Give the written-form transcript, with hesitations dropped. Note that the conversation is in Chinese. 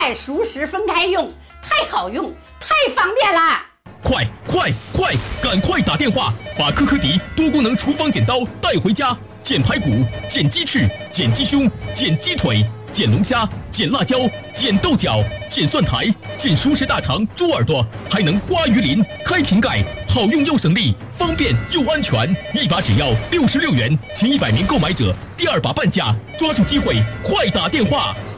熟食分开用，太好用，太方便了！ 快，赶快打电话，把科科迪多功能厨房剪刀带回家，剪排骨、剪鸡翅、剪鸡胸、剪鸡腿、剪龙虾、剪辣椒、剪豆角、剪蒜苔、剪熟食大肠、猪耳朵，还能刮鱼鳞、开瓶盖，好用又省力，方便又安全。一把只要66元，前100名购买者第2把半价，抓住机会，快打电话！